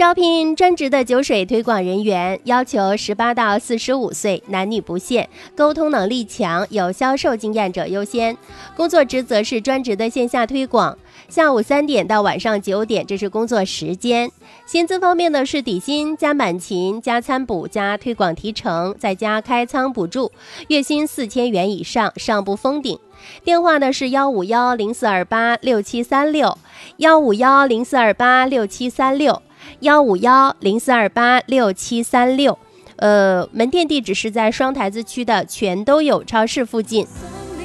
招聘专职的酒水推广人员，要求18到45岁，男女不限，沟通能力强、有销售经验者优先。工作职责是专职的线下推广，下午3点到晚上9点，这是工作时间。薪资方面呢是底薪加满勤加餐补加推广提成，再加开仓补助，月薪4000元以上，上不封顶。电话呢是15104286736，15104286736，15104286736。门店地址是在双台子区的全都有超市附近。